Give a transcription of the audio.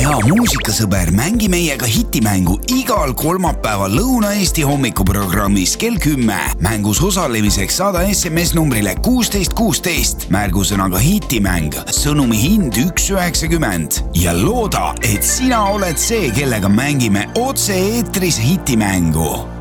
hea muusikasõber, mängi meiega hitimängu igal kolmapäeval Lõuna-Eesti hommikuprogrammis kell 10. Mängus osalemiseks saada SMS numbrile 1616, märgusõnaga hitimäng, sõnumi hind 1,90 ja looda, et sina oled see, kellega mängime otse eetris hitimängu.